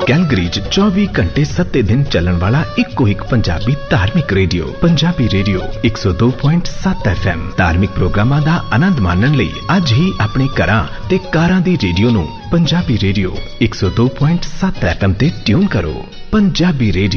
Calgary 24 घंटे 7 दिन चलन वाला इको एक पंजाबी धार्मिक रेडियो पंजाबी रेडियो 102.7 FM। धार्मिक प्रोग्रामां दा आनंद माणन लई अज ही अपने घरां ते कारां दी रेडियो नूं पंजाबी रेडियो 102.7 FM ते ट्यून करो। पंजाबी रेडियो